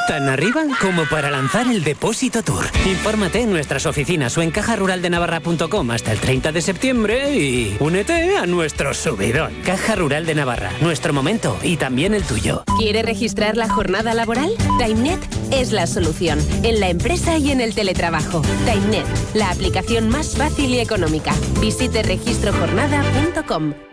Tan arriba como para lanzar el Depósito Tour. Infórmate en nuestras oficinas o en cajaruraldenavarra.com hasta el 30 de septiembre y únete a nuestro subidón. Caja Rural de Navarra, nuestro momento y también el tuyo. ¿Quiere registrar la jornada laboral? TimeNet es la solución, en la empresa y en el teletrabajo. TimeNet, la aplicación más fácil y económica. Visite registrojornada.com.